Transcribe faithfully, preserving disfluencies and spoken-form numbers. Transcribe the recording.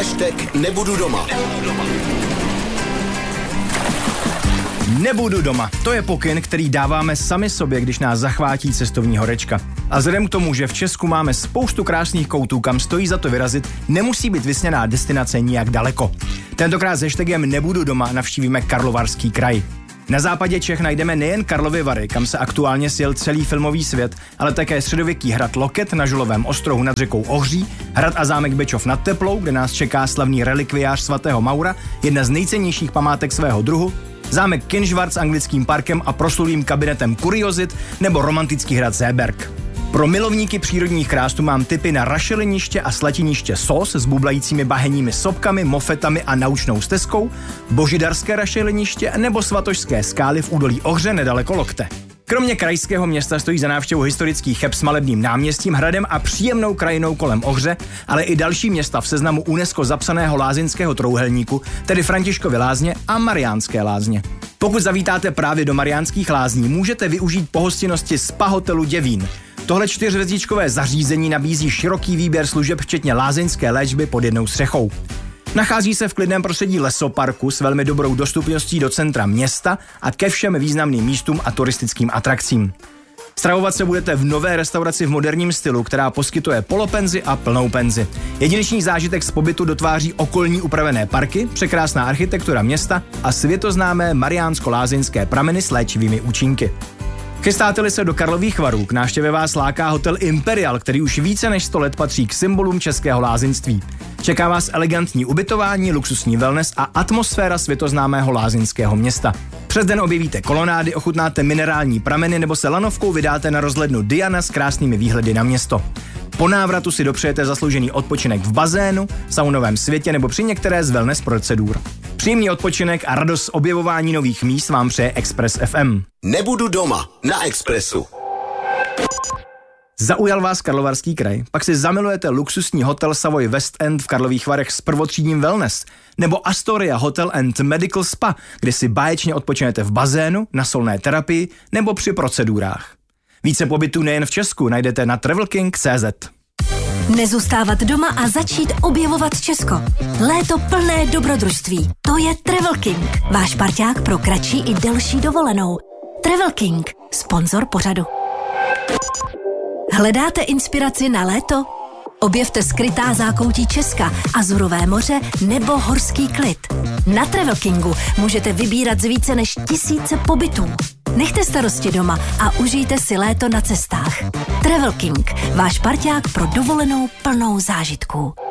Hashtag nebudu doma. Nebudu doma. To je pokyn, který dáváme sami sobě, když nás zachvátí cestovní horečka. A vzhledem k tomu, že v Česku máme spoustu krásných koutů, kam stojí za to vyrazit, nemusí být vysněná destinace nijak daleko. Tentokrát s hashtagem Nebudu doma navštívíme Karlovarský kraj. Na západě Čech najdeme nejen Karlovy Vary, kam se aktuálně sjel celý filmový svět, ale také středověký hrad Loket na Žulovém ostrohu nad řekou Ohří, hrad a zámek Bečov nad Teplou, kde nás čeká slavný relikviář svatého Maura, jedna z nejcennějších památek svého druhu, zámek Kinžvart s anglickým parkem a proslulým kabinetem kuriozit nebo romantický hrad Zéberg. Pro milovníky přírodních krás tu mám tipy na rašeliniště a slatiniště Sos s bublajícími bahenními sopkami, mofetami a naučnou stezkou, božidarské rašeliniště nebo svatožské skály v údolí Ohře nedaleko Lokte. Kromě krajského města stojí za návštěvu historický Cheb s malebným náměstím, hradem a příjemnou krajinou kolem Ohře, ale i další města v seznamu UNESCO zapsaného lázeňského trouhelníku, tedy Františkovy lázně a Mariánské lázně. Pokud zavítáte právě do Mariánských lázní, můžete využít pohostinnosti Spa hotelu Děvín. Tohle čtyřhvězdičkové zařízení nabízí široký výběr služeb včetně lázeňské léčby pod jednou střechou. Nachází se v klidném prostředí lesoparku s velmi dobrou dostupností do centra města a ke všem významným místům a turistickým atrakcím. Stravovat se budete v nové restauraci v moderním stylu, která poskytuje polopenzi a plnou penzi. Jedinečný zážitek z pobytu dotváří okolní upravené parky, překrásná architektura města a světoznámé mariánsko-lázeňské prameny s léčivými účinky. Chystáte-li se do Karlových Varů, k návštěvě vás láká hotel Imperial, který už více než sto let patří k symbolům českého lázeňství. Čeká vás elegantní ubytování, luxusní wellness a atmosféra světoznámého lázeňského města. Přes den objevíte kolonády, ochutnáte minerální prameny nebo se lanovkou vydáte na rozhlednu Diana s krásnými výhledy na město. Po návratu si dopřejete zasloužený odpočinek v bazénu, saunovém světě nebo při některé z wellness procedur. Příjemný odpočinek a radost z objevování nových míst vám přeje Express F M. Nebudu doma na Expressu. Zaujal vás Karlovarský kraj? Pak si zamilujete luxusní hotel Savoy West End v Karlových Varech s prvotřídním wellness, nebo Astoria Hotel and Medical Spa, kde si báječně odpočinete v bazénu, na solné terapii nebo při procedurách. Více pobytů nejen v Česku najdete na travelking tečka cé zet. Nezůstávat doma a začít objevovat Česko. Léto plné dobrodružství. To je Travel King, váš parťák pro kratší i delší dovolenou. Travel King, sponzor pořadu. Hledáte inspiraci na léto? Objevte skrytá zákoutí Česka, Azurové moře nebo horský klid. Na Travel Kingu můžete vybírat z více než tisíce pobytů. Nechte starosti doma a užijte si léto na cestách. Travel King, váš parťák pro dovolenou plnou zážitků.